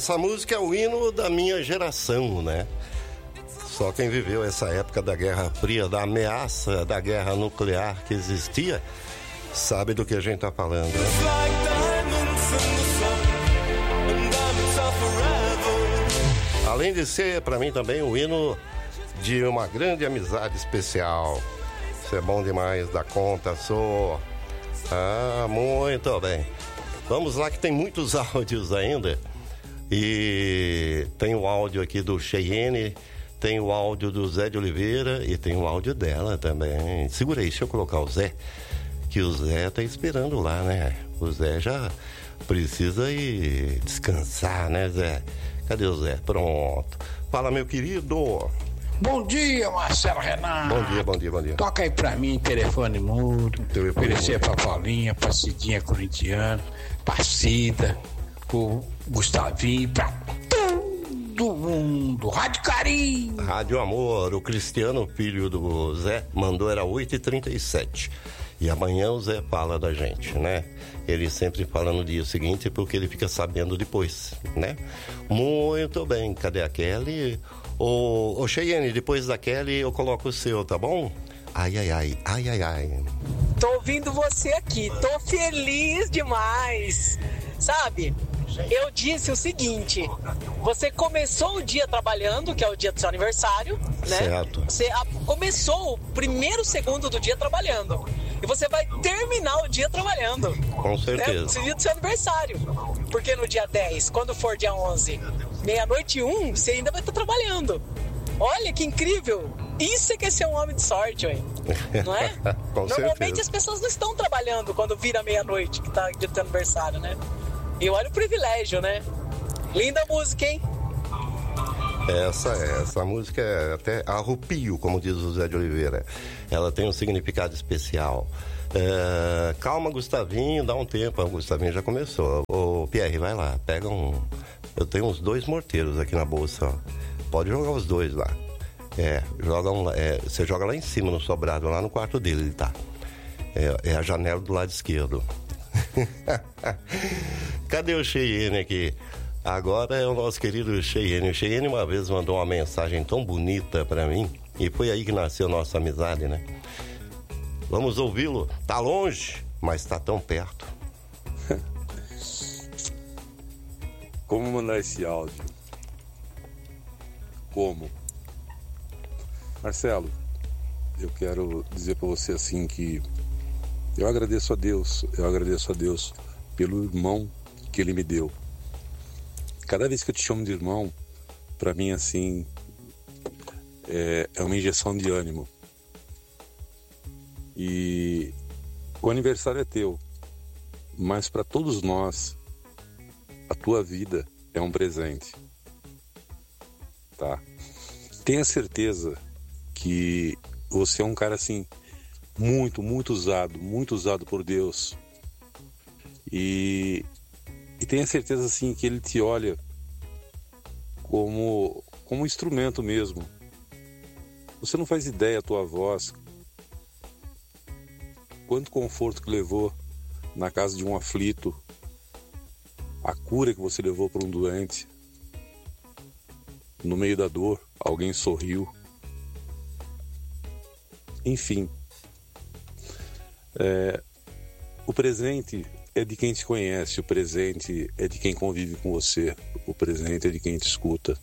Essa música é o hino da minha geração, né? Só quem viveu essa época da Guerra Fria, da ameaça da guerra nuclear que existia, sabe do que a gente tá falando, né? Além de ser, para mim, também o hino de uma grande amizade especial. Isso é bom demais, dá conta, sou... Ah, muito bem. Vamos lá que tem muitos áudios ainda. E tem o áudio aqui do Cheyenne, tem o áudio do Zé de Oliveira e tem o áudio dela também. Segura aí, deixa eu colocar o Zé, que o Zé tá esperando lá, né? O Zé já precisa ir descansar, né, Zé? Cadê o Zé? Pronto. Fala, meu querido. Bom dia, Marcelo Renato. Bom dia. Toca aí pra mim, telefone mudo. Oferecer pra Paulinha, pra Cidinha Corintiana, pra Cida, pro Gustavinho, pra todo mundo. Rádio Carinho. Rádio Amor. O Cristiano, filho do Zé, mandou, era 8h37. E amanhã o Zé fala da gente, né? Ele sempre fala no dia seguinte porque ele fica sabendo depois, né? Muito bem. Cadê a Kelly? Ô Cheyenne, depois da Kelly eu coloco o seu, tá bom? Ai. Tô ouvindo você aqui, tô feliz demais. Sabe, eu disse o seguinte: você começou o dia trabalhando, que é o dia do seu aniversário, né? Certo. Você começou o primeiro segundo do dia trabalhando. E você vai terminar o dia trabalhando. Com certeza. Né? No dia do seu aniversário. Porque no dia 10, quando for dia 11, 00:01, você ainda vai estar trabalhando. Olha que incrível. Isso é que é ser um homem de sorte, ué. Não é? Com Normalmente certeza. as pessoas não estão trabalhando quando vira 00:00, que tá dia do seu aniversário, né? E olha o privilégio, né? Linda música, hein? Essa música é até arrupio, como diz o Zé de Oliveira. Ela tem um significado especial. Calma, Gustavinho, dá um tempo. O Gustavinho já começou. Ô, Pierre, vai lá, pega um... Eu tenho uns 2 morteiros aqui na bolsa, ó. Pode jogar os 2 lá. Você joga lá em cima, no sobrado, lá no quarto dele, ele tá. É a janela do lado esquerdo. Cadê o Cheyenne aqui? Agora é o nosso querido Cheyenne. O Cheyenne uma vez mandou uma mensagem tão bonita pra mim, e foi aí que nasceu nossa amizade, né? Vamos ouvi-lo. Tá longe, mas tá tão perto. Como mandar esse áudio? Como? Marcelo, eu quero dizer pra você assim que eu agradeço a Deus pelo irmão que ele me deu. Cada vez que eu te chamo de irmão, pra mim assim, é uma injeção de ânimo. E o aniversário é teu, mas para todos nós, a tua vida é um presente, tá? Tenha certeza que você é um cara assim, muito usado por Deus. E tenha certeza assim que ele te olha como um instrumento mesmo. Você não faz ideia, a tua voz, quanto conforto que levou na casa de um aflito, a cura que você levou para um doente. No meio da dor, alguém sorriu. Enfim, o presente é de quem te conhece, o presente é de quem convive com você, o presente é de quem te escuta.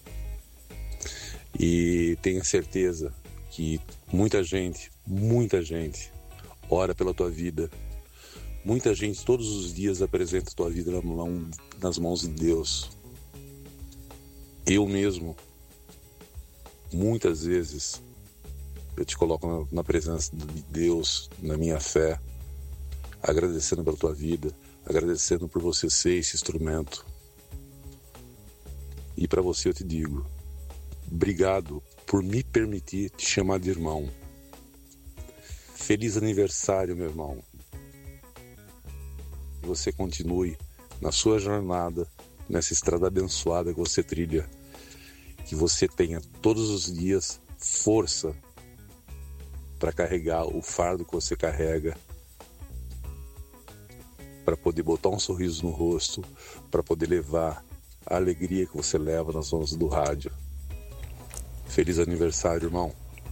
E tenha certeza que muita gente ora pela tua vida. Muita gente todos os dias apresenta a tua vida nas mãos de Deus. Eu mesmo, muitas vezes, eu te coloco na presença de Deus, na minha fé, agradecendo pela tua vida, agradecendo por você ser esse instrumento. E para você eu te digo, obrigado por me permitir te chamar de irmão. Feliz aniversário, meu irmão. Que você continue na sua jornada, nessa estrada abençoada que você trilha. Que você tenha todos os dias força para carregar o fardo que você carrega, para poder botar um sorriso no rosto, para poder levar a alegria que você leva nas ondas do rádio. Feliz aniversário, irmão.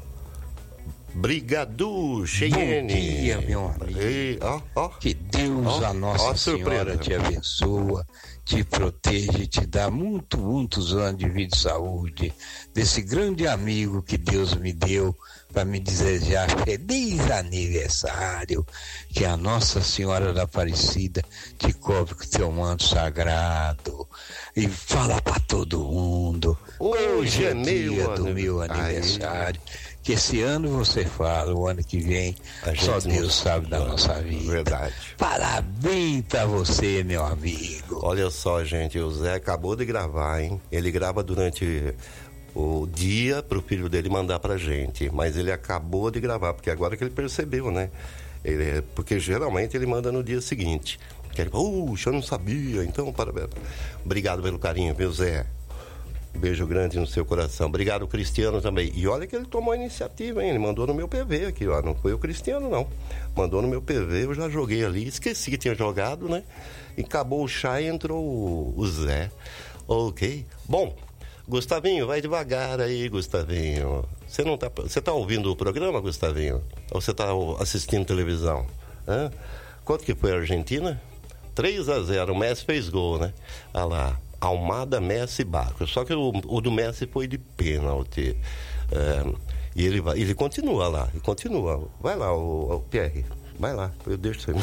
Obrigado, Cheyenne. Bom dia, meu amigo. Que Deus, a Nossa Senhora, te abençoa, te protege, te dá muitos anos de vida e saúde. Desse grande amigo que Deus me deu para me desejar feliz aniversário. Que a Nossa Senhora da Aparecida te cobre com teu manto sagrado. E fala para todo mundo. Hoje é dia do meu aniversário. Que esse ano você fala, o ano que vem, só Deus sabe da nossa vida. Verdade. Parabéns pra você, meu amigo. Olha só, gente, o Zé acabou de gravar, hein? Ele grava durante o dia pro filho dele mandar pra gente, mas ele acabou de gravar, porque agora que ele percebeu, né? Porque geralmente ele manda no dia seguinte. Que ele fala, eu não sabia, então parabéns. Obrigado pelo carinho, viu, Zé? Beijo grande no seu coração. Obrigado, Cristiano, também. E olha que ele tomou a iniciativa, hein? Ele mandou no meu PV aqui, ó. Não foi o Cristiano, não. Mandou no meu PV, eu já joguei ali. Esqueci que tinha jogado, né? E acabou o chá e entrou o Zé. Ok. Bom, Gustavinho, vai devagar aí, Gustavinho. Você tá ouvindo o programa, Gustavinho? Ou você tá assistindo televisão? Hã? Quanto que foi a Argentina? 3-0. O Messi fez gol, né? Olha lá. Almada, Messi e Barco. Só que o do Messi foi de pênalti. E ele continua lá. Ele continua. Vai lá, o Pierre. Vai lá. Eu deixo você.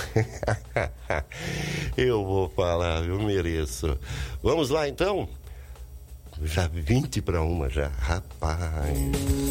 Eu vou falar, eu mereço. Vamos lá, então? Já 20 para 1 já. Rapaz.